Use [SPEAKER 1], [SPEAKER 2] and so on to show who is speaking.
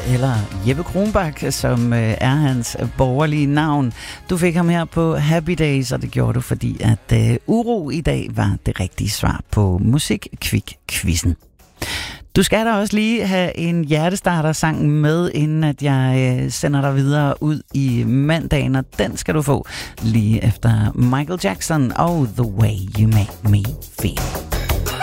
[SPEAKER 1] eller Jeppe Kronbak, som er hans borgerlige navn. Du fik ham her på Happy Days, og det gjorde du, fordi at uro i dag var det rigtige svar på Musik-Kvik-quizzen. Du skal da også lige have en hjertestarter-sang med, inden at jeg sender dig videre ud i mandagen, og den skal du få lige efter Michael Jackson og The Way You Make Me Feel.